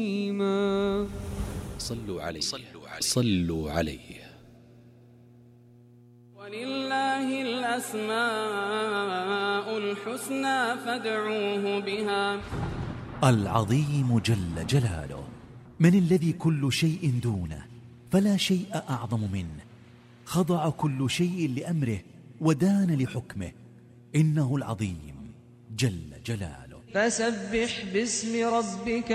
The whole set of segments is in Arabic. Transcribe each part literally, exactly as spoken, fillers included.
صلوا عليه صلوا عليه. ولله الأسماء الحسنى فادعوه بها. العظيم جل جلاله، من الذي كل شيء دونه فلا شيء أعظم منه، خضع كل شيء لأمره ودان لحكمه، إنه العظيم جل جلاله. فسبح باسم ربك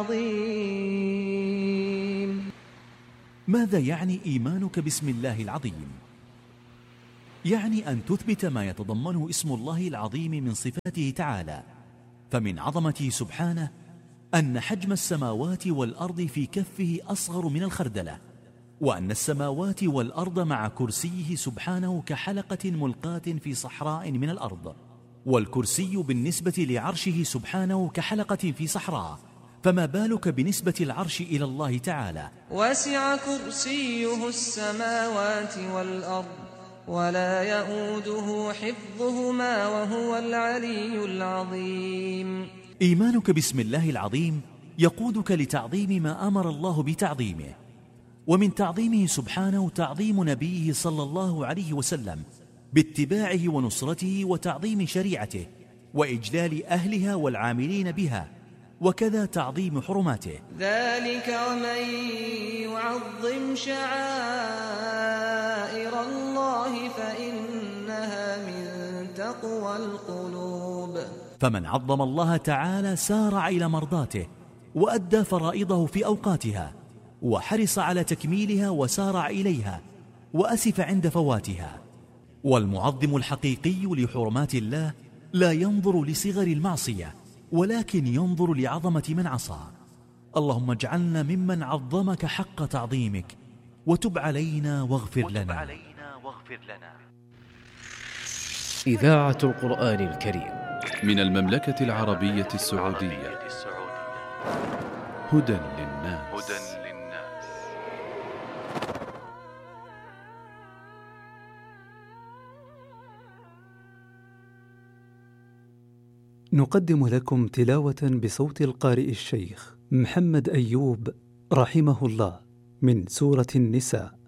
العظيم. ماذا يعني إيمانك باسم الله العظيم؟ يعني أن تثبت ما يتضمنه اسم الله العظيم من صفاته تعالى، فمن عظمته سبحانه أن حجم السماوات والأرض في كفه أصغر من الخردلة، وأن السماوات والأرض مع كرسيه سبحانه كحلقة ملقاة في صحراء من الأرض، والكرسي بالنسبة لعرشه سبحانه كحلقة في صحراء، فما بالك بنسبة العرش إلى الله تعالى؟ وسع كرسيه السماوات والأرض ولا يؤوده حفظهما وهو العلي العظيم. إيمانك باسم الله العظيم يقودك لتعظيم ما أمر الله بتعظيمه، ومن تعظيمه سبحانه تعظيم نبيه صلى الله عليه وسلم باتباعه ونصرته وتعظيم شريعته وإجلال أهلها والعاملين بها، وكذا تعظيم حرماته. ذلك ومن يعظم شعائر الله فإنها من تقوى القلوب. فمن عظم الله تعالى سارع إلى مرضاته وأدى فرائضه في أوقاتها وحرص على تكميلها وسارع إليها وأسف عند فواتها. والمعظم الحقيقي لحرمات الله لا ينظر لصغر المعصية ولكن ينظر لعظمة من عصى. اللهم اجعلنا ممن عظمك حق تعظيمك وتب علينا واغفر لنا. إذاعة القرآن الكريم من المملكة العربية السعودية. هدى للناس. نقدم لكم تلاوة بصوت القارئ الشيخ محمد أيوب رحمه الله من سورة النساء.